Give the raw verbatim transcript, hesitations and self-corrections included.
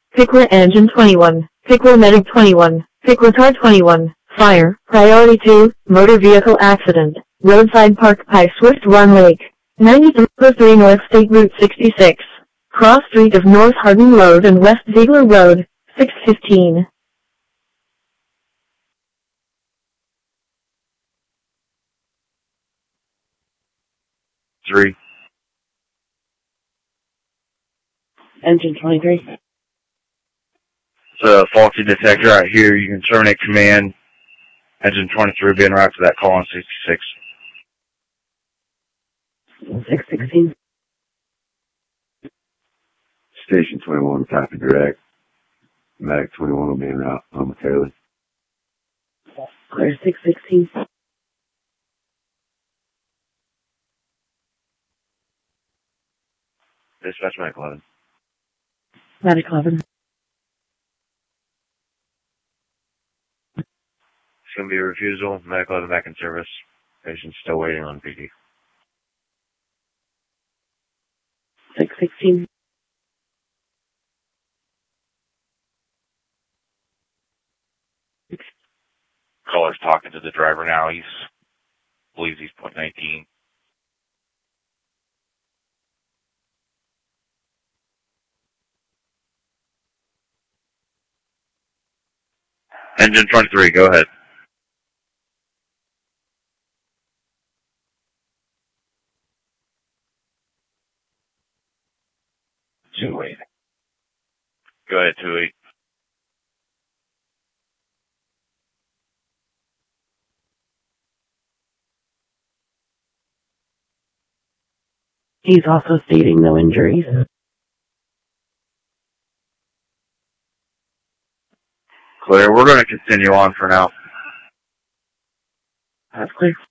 Pickler Engine twenty-one, Pickler Medic twenty-one, Pickler Car twenty-one, Fire, Priority two, Motor Vehicle Accident, Roadside Park by Swift Run Lake, ninety-three North State Route sixty-six, Cross Street of North Hardin Road and West Ziegler Road, six fifteen. Three. Engine twenty-three. It's a faulty detector right here. You can terminate command. Engine twenty-three being right for that call on sixty-six. six sixteen. Station twenty-one, copy direct. Medic twenty-one will be en route momentarily. Clear six sixteen. Dispatch Medic eleven. Medic eleven. It's going to be a refusal. Medic eleven back in service. Patient's still waiting on P D. six sixteen. Caller's talking to the driver now. He's believes he's point nineteen. Engine twenty-three, go ahead. two eight. Go ahead, two eight. He's also stating no injuries. Clear. We're going to continue on for now. That's clear.